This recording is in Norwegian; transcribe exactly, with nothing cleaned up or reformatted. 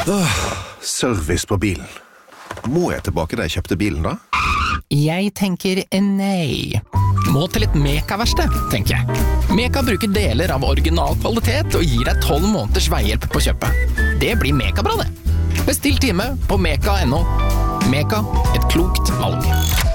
Åh, service på bilen. Må jeg tilbake da jeg kjøpte bilen da? Jeg tenker nei. Må til et Meka-verksted, tenker jeg. Meka bruker deler av original kvalitet og gir deg tolv måneders veihjelp på kjøpet. Det blir Meka bra det. Bestill time på meka punktum no. Meka, et klokt valg.